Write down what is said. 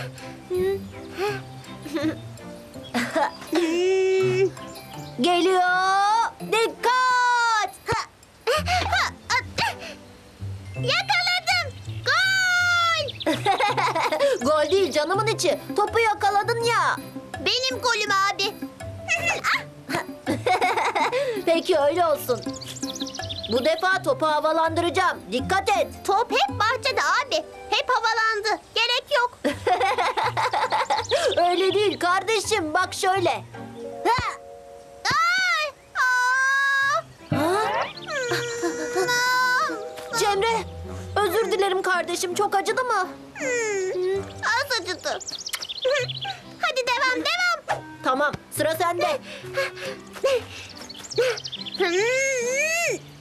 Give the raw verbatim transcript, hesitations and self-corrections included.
Geliyor. Dikkat. Yakaladım. Gol! Gol değil canımın içi. Topu yakaladın ya. Benim golüm abi. Peki öyle olsun. Bu defa topu havalandıracağım. Dikkat et. Top hep bahçede abi. Hep havalandı. Gerek yok. Öyle değil kardeşim. Bak şöyle. Ha! Ay! Aa! Ha? Cemre, özür dilerim kardeşim. Çok acıdı mı? Hmm, az acıdı. Hadi devam devam. Tamam, sıra sende. Hmm,